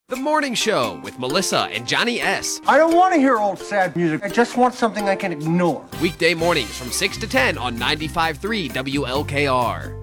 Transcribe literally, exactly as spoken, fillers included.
The Morning Show with Melissa and Johnny S. I don't want to hear old sad music. I just want something I can ignore. Weekday mornings from six to ten on ninety-five point three W L K R.